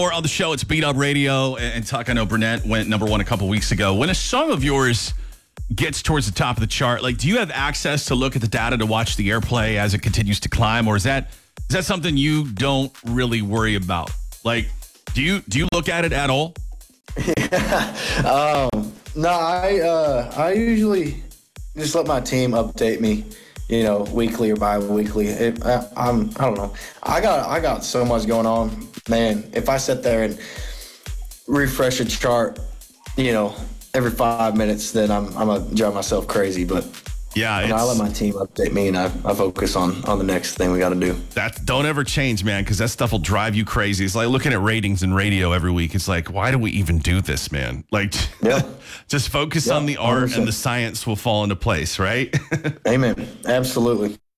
Or on the show, it's Beat Up Radio. And Tuck, I know Burnett went number one a couple weeks ago. When a song of yours gets towards the top of the chart, like, do you have access to look at the data to watch the airplay as it continues to climb? Or is that something you don't really worry about? Like, do you look at it at all? No, I usually just let my team update me, weekly or bi-weekly. I don't know. I got so much going on, man. If I sit there and refresh a chart, every 5 minutes, then I'm gonna drive myself crazy. But yeah, I let my team update me, and I focus on the next thing we got to do. Don't ever change, man, because that stuff will drive you crazy. It's like looking at ratings in radio every week. It's like, why do we even do this, man? Like, just focus on the art, 100%. And the science will fall into place, right? Amen. Absolutely.